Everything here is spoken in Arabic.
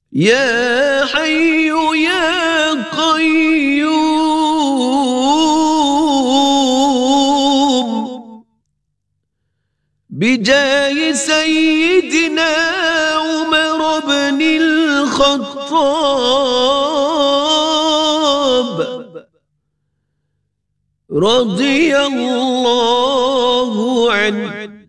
يا حي يا قيوم بجاه سيدنا عمر بن الخطاب رضي الله عنه.